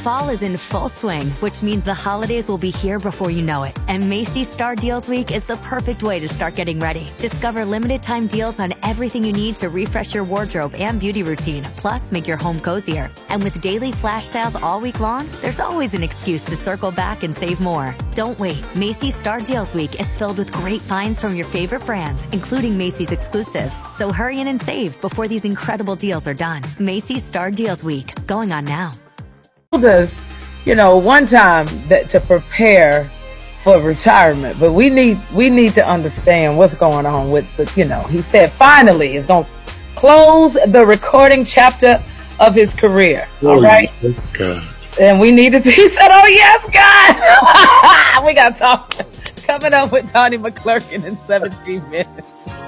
Fall is in full swing, which means the holidays will be here before you know it. And Macy's Star Deals Week is the perfect way to start getting ready. Discover limited time deals on everything you need to refresh your wardrobe and beauty routine, plus make your home cozier. And with daily flash sales all week long, there's always an excuse to circle back and save more. Don't wait. Macy's Star Deals Week is filled with great finds from your favorite brands, including Macy's exclusives. So hurry in and save before these incredible deals are done. Macy's Star Deals Week, going on now. Us, one time that to prepare for retirement, but we need to understand what's going on with the, he said finally he's going to close the recording chapter of his career. All right. God. And we needed to, he said, oh yes, God. We got to talk coming up with Donnie McClurkin in 17 minutes.